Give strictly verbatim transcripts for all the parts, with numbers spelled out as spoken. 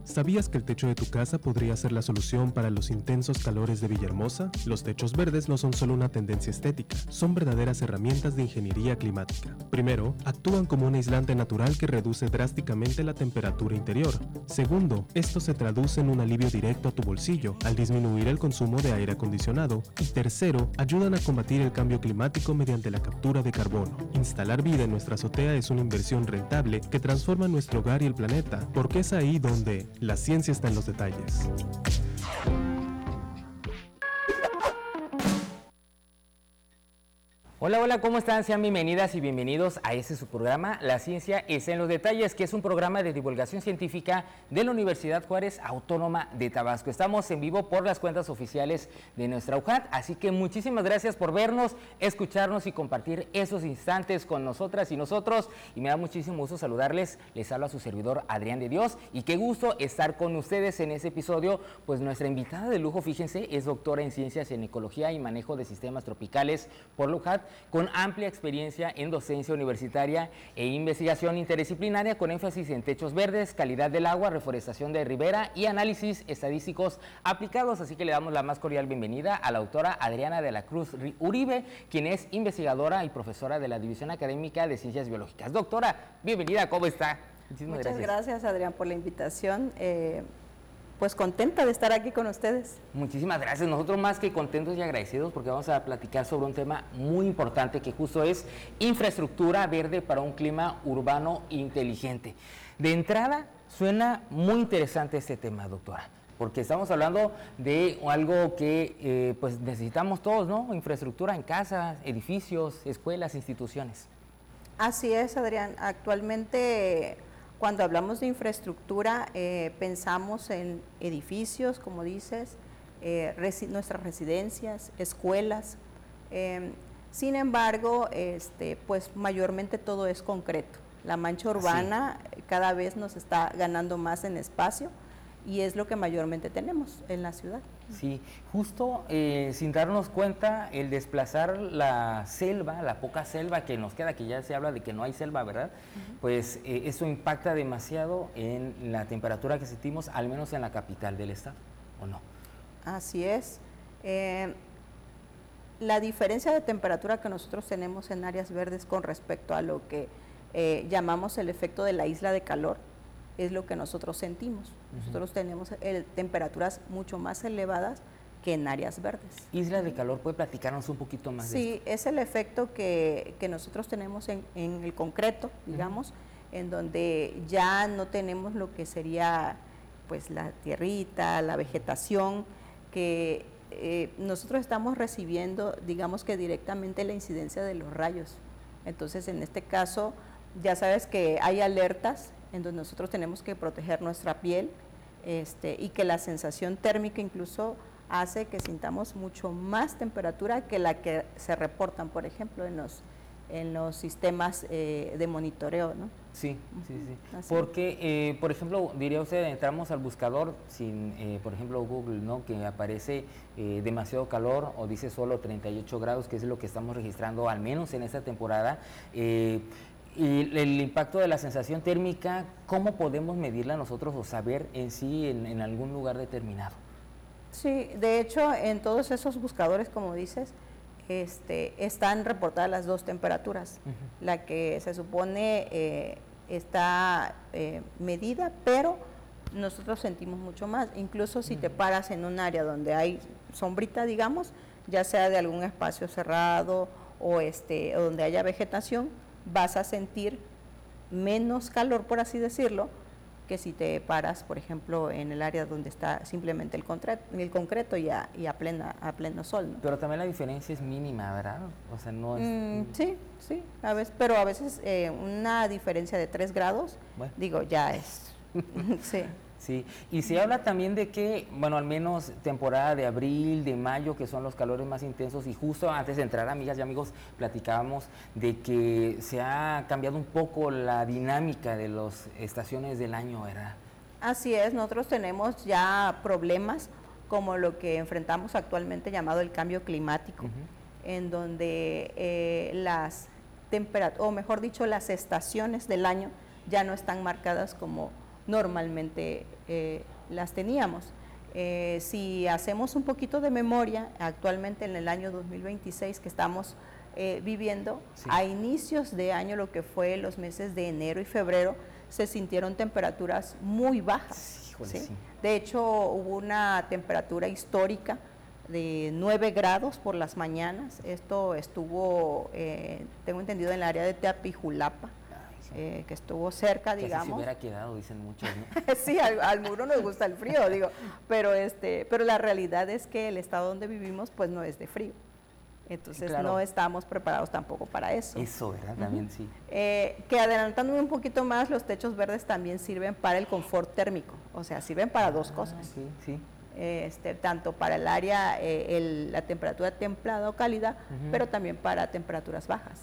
¿Sabías que el techo de tu casa podría ser la solución para los intensos calores de Villahermosa? Los techos verdes no son solo una tendencia estética, son verdaderas herramientas de ingeniería climática. Primero, actúan como un aislante natural que reduce drásticamente la temperatura interior. Segundo, esto se traduce en un alivio directo a tu bolsillo al disminuir el consumo de aire acondicionado. Y tercero, ayudan a combatir el cambio climático mediante la captura de carbono. Instalar vida en nuestra azotea es una inversión rentable que transforma nuestro hogar y el planeta, porque es ahí donde la ciencia está en los detalles. Hola, hola, ¿cómo están? Sean bienvenidas y bienvenidos a este su programa, La Ciencia está en los Detalles, que es un programa de divulgación científica de la Universidad Juárez Autónoma de Tabasco. Estamos en vivo por las cuentas oficiales de nuestra U J A T, así que muchísimas gracias por vernos, escucharnos y compartir esos instantes con nosotras y nosotros. Y me da muchísimo gusto saludarles, les habla su servidor Adrián de Dios, y qué gusto estar con ustedes en este episodio. Pues nuestra invitada de lujo, fíjense, es doctora en Ciencias en Ecología y Manejo de Sistemas Tropicales por la U J A T, con amplia experiencia en docencia universitaria e investigación interdisciplinaria con énfasis en techos verdes, calidad del agua, reforestación de ribera y análisis estadísticos aplicados. Así que le damos la más cordial bienvenida a la doctora Adriana de la Cruz Uribe, quien es investigadora y profesora de la División Académica de Ciencias Biológicas. Doctora, bienvenida, ¿cómo está? Muchísimas Muchas gracias. gracias, Adrián, por la invitación. Eh, Pues contenta de estar aquí con ustedes. Muchísimas gracias, nosotros más que contentos y agradecidos porque vamos a platicar sobre un tema muy importante que justo es infraestructura verde para un clima urbano inteligente. De entrada, suena muy interesante este tema, doctora, porque estamos hablando de algo que eh, pues necesitamos todos, ¿no? Infraestructura en casas, edificios, escuelas, instituciones. Así es, Adrián. Actualmente, cuando hablamos de infraestructura, eh, pensamos en edificios, como dices, eh, resi nuestras residencias, escuelas. Eh, sin embargo, este, pues mayormente todo es concreto. La mancha urbana sí. cada vez nos está ganando más en espacio y es lo que mayormente tenemos en la ciudad. Sí, justo eh, sin darnos cuenta, el desplazar la selva, la poca selva que nos queda, que ya se habla de que no hay selva, ¿verdad? Uh-huh. Pues eh, eso impacta demasiado en la temperatura que sentimos, al menos en la capital del estado, ¿o no? Así es. Eh, la diferencia de temperatura que nosotros tenemos en áreas verdes con respecto a lo que eh, llamamos el efecto de la isla de calor, es lo que nosotros sentimos. Uh-huh. Nosotros tenemos eh, temperaturas mucho más elevadas que en áreas verdes. Isla de calor, ¿puede platicarnos un poquito más sí, de esto? Sí, es el efecto que, que nosotros tenemos en, en el concreto, digamos, uh-huh. en donde ya no tenemos lo que sería pues la tierrita, la vegetación, que eh, nosotros estamos recibiendo, digamos que directamente la incidencia de los rayos. Entonces, en este caso, ya sabes que hay alertas en donde nosotros tenemos que proteger nuestra piel este, y que la sensación térmica incluso hace que sintamos mucho más temperatura que la que se reportan, por ejemplo, en los, en los sistemas eh, de monitoreo, ¿no? Sí, sí, sí. Así. Porque, eh, por ejemplo, diría usted, entramos al buscador sin, eh, por ejemplo, Google, ¿no? Que aparece eh, demasiado calor o dice solo treinta y ocho grados, que es lo que estamos registrando, al menos en esta temporada. Eh, Y el impacto de la sensación térmica, ¿cómo podemos medirla nosotros o saber en sí en, en algún lugar determinado? Sí, de hecho, en todos esos buscadores, como dices, este, están reportadas las dos temperaturas. Uh-huh. La que se supone eh, está eh, medida, pero nosotros sentimos mucho más. Incluso si uh-huh. te paras en un área donde hay sombrita, digamos, ya sea de algún espacio cerrado o, este, o donde haya vegetación, vas a sentir menos calor, por así decirlo, que si te paras, por ejemplo, en el área donde está simplemente el concreto, el concreto y, a, y a, plena, a pleno sol, ¿no? Pero también la diferencia es mínima, ¿verdad? O sea, no es... Mm, sí, sí, a veces, pero a veces eh, una diferencia de tres grados, bueno. digo, ya es... sí. Sí, y se habla también de que, bueno, al menos temporada de abril, de mayo, que son los calores más intensos, y justo antes de entrar, amigas y amigos, platicábamos de que se ha cambiado un poco la dinámica de las estaciones del año, ¿verdad? Así es, nosotros tenemos ya problemas como lo que enfrentamos actualmente llamado el cambio climático, uh-huh. en donde eh, las temperaturas, o mejor dicho, las estaciones del año ya no están marcadas como normalmente eh, las teníamos. Eh, si hacemos un poquito de memoria, actualmente en el año dos mil veintiséis que estamos eh, viviendo, sí. a inicios de año, lo que fue los meses de enero y febrero, se sintieron temperaturas muy bajas. Híjole, ¿sí? Sí. De hecho, hubo una temperatura histórica de nueve grados por las mañanas. Esto estuvo, eh, tengo entendido, en el área de Teapijulapa. Eh, que estuvo cerca, que digamos. Si se hubiera quedado, dicen muchos, ¿no? Sí, al, al muro nos gusta el frío, digo, pero este, pero la realidad es que el estado donde vivimos, pues no es de frío. Entonces claro. no estamos preparados tampoco para eso. Eso, ¿verdad? También uh-huh. sí. Eh, que adelantándome un poquito más, los techos verdes también sirven para el confort térmico, o sea, sirven para ah, dos cosas. Sí, sí. Este, tanto para el área, eh, el, la temperatura templada o cálida, uh-huh. pero también para temperaturas bajas.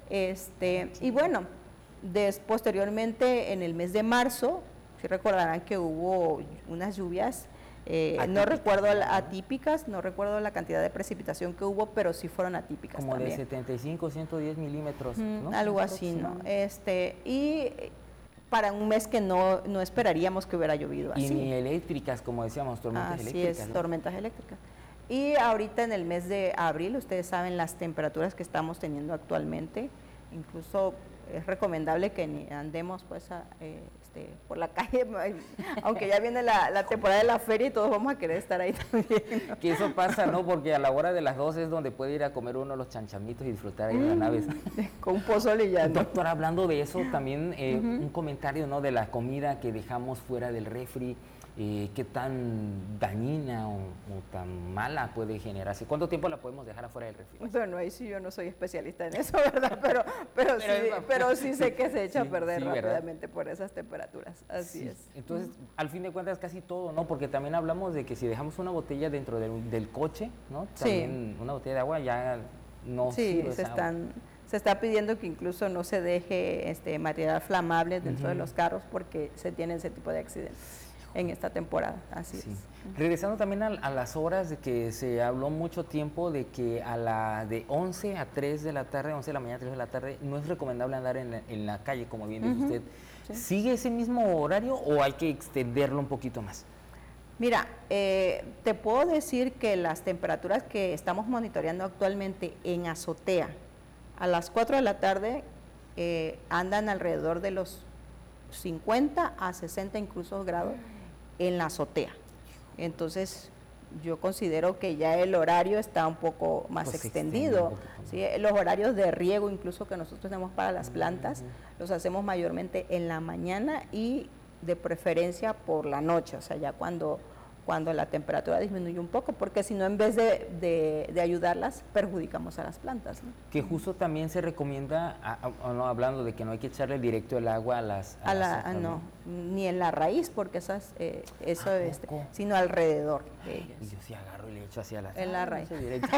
Este, y bueno, Des, posteriormente, en el mes de marzo, si recordarán que hubo unas lluvias, eh, no recuerdo atípicas, no recuerdo la cantidad de precipitación que hubo, pero sí fueron atípicas como también. De setenta y cinco, ciento diez milímetros, ¿no? Algo así, ¿no? Este, y para un mes que no, no esperaríamos que hubiera llovido así. Y ni eléctricas, como decíamos, tormentas así eléctricas. Así es, ¿no? tormentas eléctricas. Y ahorita en el mes de abril, ustedes saben las temperaturas que estamos teniendo actualmente, incluso es recomendable que ni andemos pues a, eh, este, por la calle, aunque ya viene la, la temporada de la feria y todos vamos a querer estar ahí también, ¿no? Que eso pasa, ¿no? Porque a la hora de las doce es donde puede ir a comer uno los chanchamitos y disfrutar ahí en las naves. Con un pozole ya, ¿no? Doctor, hablando de eso, también eh, uh-huh. un comentario, ¿no? De la comida que dejamos fuera del refri, eh, qué tan dañina o, o tan mala puede generarse. ¿Cuánto tiempo la podemos dejar afuera del refri? Bueno, ahí sí yo no soy especialista en eso, ¿verdad? Pero, pero, pero, sí, pero sí sé que se echa sí, a perder sí, rápidamente ¿verdad? Por esas temperaturas. Así sí. es. Entonces, uh-huh. al fin de cuentas, casi todo, ¿no? Porque también hablamos de que si dejamos una botella dentro del, del coche, ¿no? También sí. una botella de agua ya no sí, sirve se esa están agua. Se está pidiendo que incluso no se deje este material flamable dentro uh-huh. de los carros porque se tiene ese tipo de accidentes en esta temporada, así sí. es. Regresando también a, a las horas de que se habló mucho tiempo de que a la de once a tres de la tarde, once de la mañana, tres de la tarde, no es recomendable andar en la, en la calle, como bien dice uh-huh. usted. Sí. ¿Sigue ese mismo horario o hay que extenderlo un poquito más? Mira, eh, te puedo decir que las temperaturas que estamos monitoreando actualmente en azotea, a las cuatro de la tarde eh, andan alrededor de los cincuenta a sesenta incluso grados en la azotea. Entonces, yo considero que ya el horario está un poco más pues extendido. ¿Sí? Los horarios de riego incluso que nosotros tenemos para las plantas, uh-huh. los hacemos mayormente en la mañana y de preferencia por la noche, o sea, ya cuando, cuando la temperatura disminuye un poco, porque si no, en vez de, de, de ayudarlas, perjudicamos a las plantas, ¿no? Que justo también se recomienda, a, a, no, hablando de que no hay que echarle directo el agua a las... A, a la, las hojas, no, ¿no? Ni en la raíz, porque esas, eh, eso es, sino alrededor de ellas. Y yo sí agarro y le echo hacia la... En la raíz.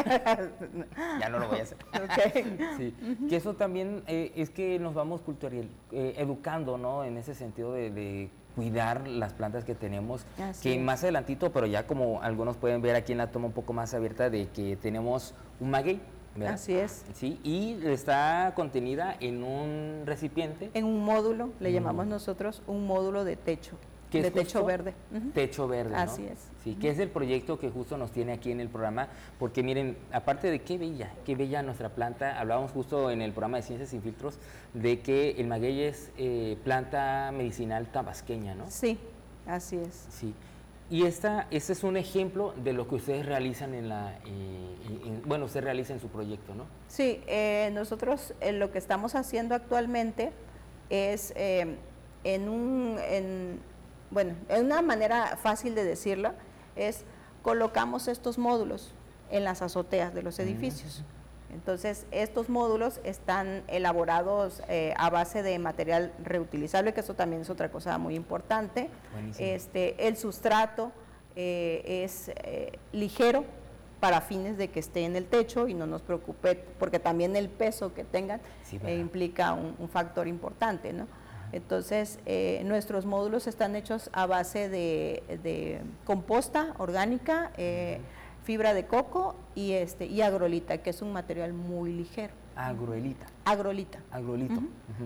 Ya no lo voy a hacer. Okay. Sí. Uh-huh. Que eso también eh, es que nos vamos cultural, eh, educando, ¿no? En ese sentido de... de cuidar las plantas que tenemos, Así que es. Más adelantito, pero ya como algunos pueden ver aquí en la toma un poco más abierta de que tenemos un maguey, ¿verdad? Así es. Sí, y está contenida en un recipiente. En un módulo, le mm. llamamos nosotros un módulo de techo, de techo verde. Uh-huh. Techo verde, ¿no? Así es. Sí, que es el proyecto que justo nos tiene aquí en el programa, porque miren, aparte de qué bella, qué bella nuestra planta, hablábamos justo en el programa de Ciencias Sin Filtros de que el maguey es eh, planta medicinal tabasqueña, ¿no? Sí, así es. Sí, y esta, este es un ejemplo de lo que ustedes realizan en la, eh, en, bueno, usted realiza en su proyecto, ¿no? Sí, eh, nosotros eh, lo que estamos haciendo actualmente es eh, en un... En, bueno, en una manera fácil de decirlo, es colocamos estos módulos en las azoteas de los edificios. Entonces, estos módulos están elaborados eh, a base de material reutilizable, que eso también es otra cosa muy importante. Este, el sustrato eh, es eh, ligero para fines de que esté en el techo y no nos preocupe, porque también el peso que tengan sí, eh, implica un, un factor importante, ¿no? Entonces, eh, nuestros módulos están hechos a base de, de composta orgánica, eh, fibra de coco y, este, y agrolita, que es un material muy ligero. Agrolita. Agrolita. Agrolito. Uh-huh. Uh-huh.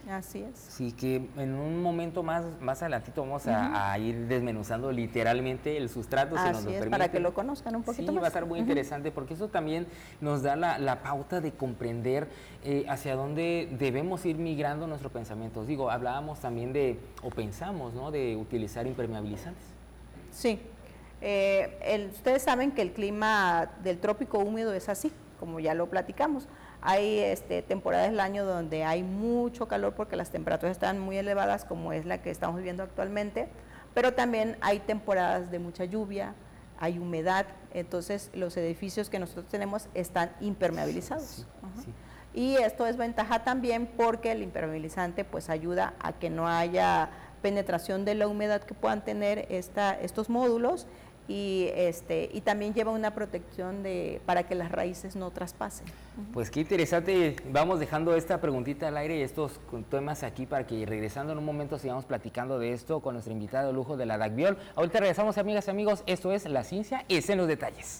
Así es. Sí, que en un momento más, más adelantito vamos a, uh-huh. a ir desmenuzando literalmente el sustrato, Así si nos lo es, permite. Para que lo conozcan un poquito sí, más. Sí, va a estar muy uh-huh. interesante, porque eso también nos da la, la pauta de comprender eh, hacia dónde debemos ir migrando nuestros pensamientos. Digo, hablábamos también de, o pensamos, ¿no?, de utilizar impermeabilizantes. Sí. Eh, el, ustedes saben que el clima del trópico húmedo es así, como ya lo platicamos. Hay este, temporadas del año donde hay mucho calor porque las temperaturas están muy elevadas, como es la que estamos viviendo actualmente, pero también hay temporadas de mucha lluvia, hay humedad, entonces los edificios que nosotros tenemos están impermeabilizados. Sí, uh-huh. sí. Y esto es ventaja también porque el impermeabilizante pues ayuda a que no haya penetración de la humedad que puedan tener esta, estos módulos, y este y también lleva una protección de para que las raíces no traspasen. Pues qué interesante. Vamos dejando esta preguntita al aire y estos temas aquí para que regresando en un momento sigamos platicando de esto con nuestro invitado de lujo de la DACBIOL. Ahorita regresamos, amigas y amigos. Esto es La Ciencia es en los Detalles.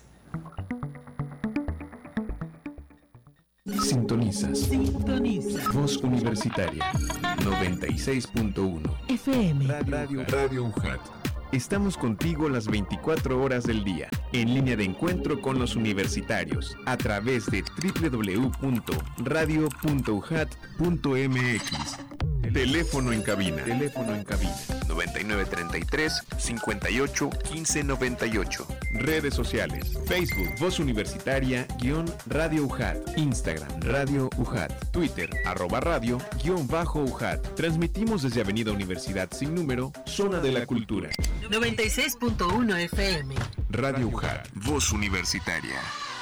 Sintonizas. Sintonizas. Voz Universitaria noventa y seis punto uno. F M. Radio, Radio U J A T. Estamos contigo las veinticuatro horas del día, en línea de encuentro con los universitarios, a través de doble u doble u doble u punto radio punto u j a t punto m x. Teléfono en cabina. Teléfono en cabina. noventa y nueve treinta y tres, cincuenta y ocho, quince noventa y ocho. Redes sociales. Facebook, Voz Universitaria, guión Radio U J A T. Instagram, Radio U J A T. Twitter, arroba radio, guión bajo U J A T. Transmitimos desde Avenida Universidad Sin Número, Zona de la Cultura. noventa y seis punto uno F M. Radio U J A T. Voz Universitaria.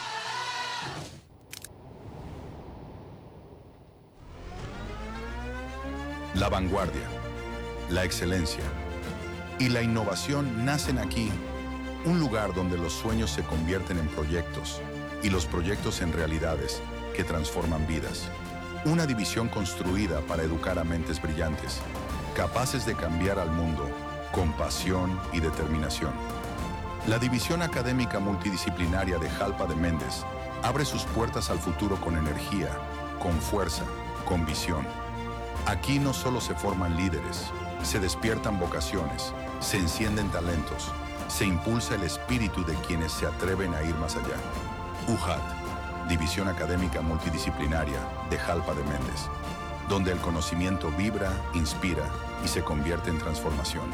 La vanguardia, la excelencia y la innovación nacen aquí, un lugar donde los sueños se convierten en proyectos y los proyectos en realidades que transforman vidas. Una división construida para educar a mentes brillantes, capaces de cambiar al mundo con pasión y determinación. La División Académica Multidisciplinaria de Jalpa de Méndez abre sus puertas al futuro con energía, con fuerza, con visión. Aquí no solo se forman líderes, se despiertan vocaciones, se encienden talentos, se impulsa el espíritu de quienes se atreven a ir más allá. U J A T, División Académica Multidisciplinaria de Jalpa de Méndez, donde el conocimiento vibra, inspira y se convierte en transformación.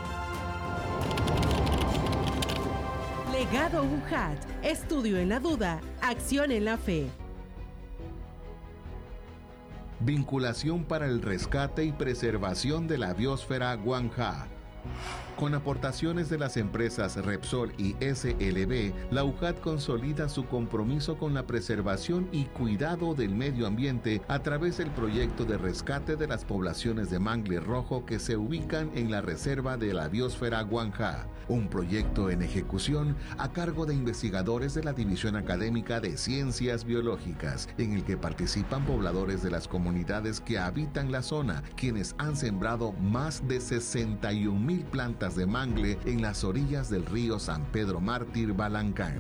Legado U J A T, estudio en la duda, acción en la fe. Vinculación para el rescate y preservación de la biosfera Guanjá. Con aportaciones de las empresas Repsol y S L B, la U J A T consolida su compromiso con la preservación y cuidado del medio ambiente a través del proyecto de rescate de las poblaciones de mangle rojo que se ubican en la reserva de la biosfera Guanjá. Un proyecto en ejecución a cargo de investigadores de la División Académica de Ciencias Biológicas, en el que participan pobladores de las comunidades que habitan la zona, quienes han sembrado más de sesenta y un mil plantas de mangle en las orillas del río San Pedro Mártir Balancán.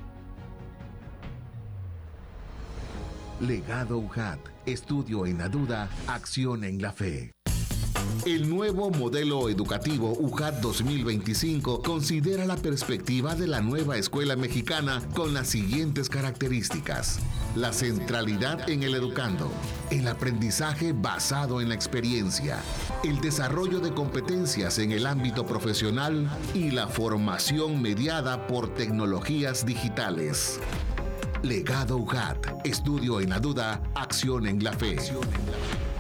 Legado U J A T, estudio en la duda, acción en la fe. El nuevo modelo educativo U J A T dos mil veinticinco considera la perspectiva de la nueva escuela mexicana con las siguientes características: la centralidad en el educando, el aprendizaje basado en la experiencia, el desarrollo de competencias en el ámbito profesional y la formación mediada por tecnologías digitales. Legado U J A T, estudio en la duda, acción en la fe.